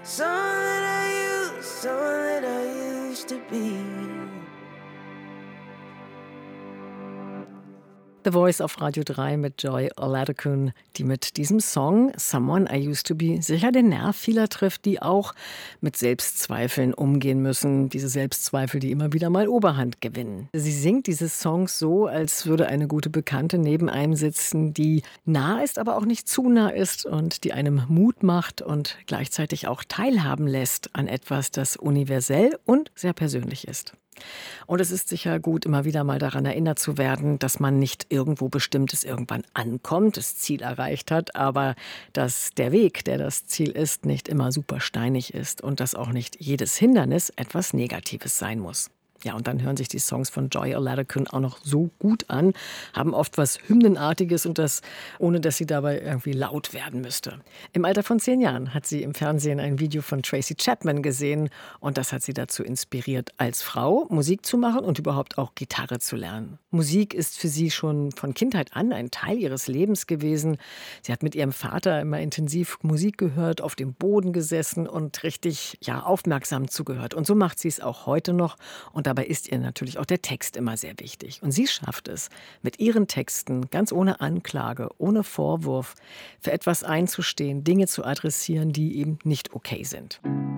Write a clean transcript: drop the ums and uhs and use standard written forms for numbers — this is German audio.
someone that I used to be. The Voice auf Radio 3 mit Joy Oladokun, die mit diesem Song Someone I Used to Be sicher den Nerv vieler trifft, die auch mit Selbstzweifeln umgehen müssen. Diese Selbstzweifel, die immer wieder mal Oberhand gewinnen. Sie singt diese Songs so, als würde eine gute Bekannte neben einem sitzen, die nah ist, aber auch nicht zu nah ist und die einem Mut macht und gleichzeitig auch teilhaben lässt an etwas, das universell und sehr persönlich ist. Und es ist sicher gut, immer wieder mal daran erinnert zu werden, dass man nicht irgendwo Bestimmtes irgendwann ankommt, das Ziel erreicht hat, aber dass der Weg, der das Ziel ist, nicht immer super steinig ist und dass auch nicht jedes Hindernis etwas Negatives sein muss. Ja, und dann hören sich die Songs von Joy Oladokun auch noch so gut an, haben oft was Hymnenartiges und das, ohne dass sie dabei irgendwie laut werden müsste. Im Alter von 10 Jahren hat sie im Fernsehen ein Video von Tracy Chapman gesehen und das hat sie dazu inspiriert, als Frau Musik zu machen und überhaupt auch Gitarre zu lernen. Musik ist für sie schon von Kindheit an ein Teil ihres Lebens gewesen. Sie hat mit ihrem Vater immer intensiv Musik gehört, auf dem Boden gesessen und richtig, ja, aufmerksam zugehört. Und so macht sie es auch heute noch. Und dabei ist ihr natürlich auch der Text immer sehr wichtig. Und sie schafft es, mit ihren Texten ganz ohne Anklage, ohne Vorwurf, für etwas einzustehen, Dinge zu adressieren, die eben nicht okay sind.